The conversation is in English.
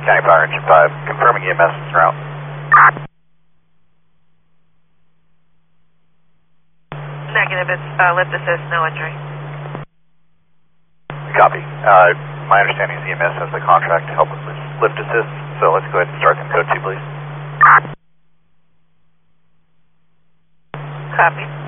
County Fire Engine 5, confirming EMS is en route. Negative, it's lift assist, no injury. Copy. My understanding is EMS has the contract to help with lift assist, so let's go ahead and start them code 2, please. Copy.